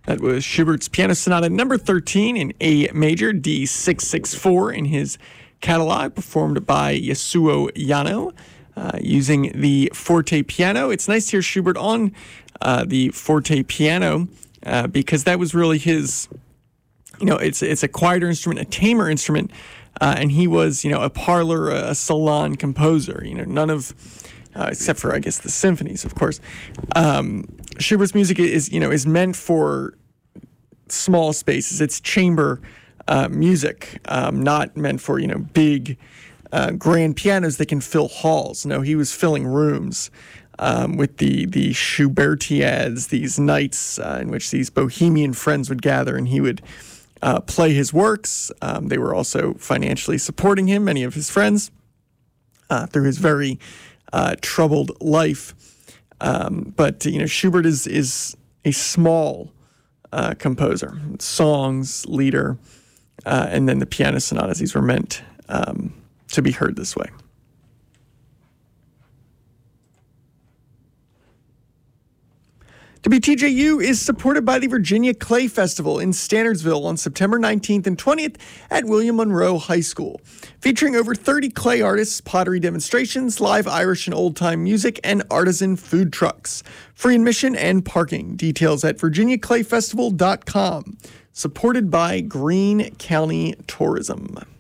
That was Schubert's Piano Sonata number 13 in A major, D664 in his catalog, performed by Yasuo Yano using the forte piano. It's nice to hear Schubert on the forte piano because that was really his, it's a quieter instrument, a tamer instrument, and he was, a parlor, a salon composer, none of, except for, I guess, the symphonies, of course. Schubert's music is meant for small spaces. It's chamber music, not meant for, big, grand pianos that can fill halls. No, he was filling rooms with the Schubertiads, these nights in which these bohemian friends would gather, and he would play his works. They were also financially supporting him, many of his friends, through his very troubled life. But Schubert is a small composer, songs, leader, and then the piano sonatas. These were meant to be heard this way. WTJU is supported by the Virginia Clay Festival in Standardsville on September 19th and 20th at William Monroe High School, featuring over 30 clay artists, pottery demonstrations, live Irish and old-time music, and artisan food trucks. Free admission and parking. Details at virginiaclayfestival.com. Supported by Greene County Tourism.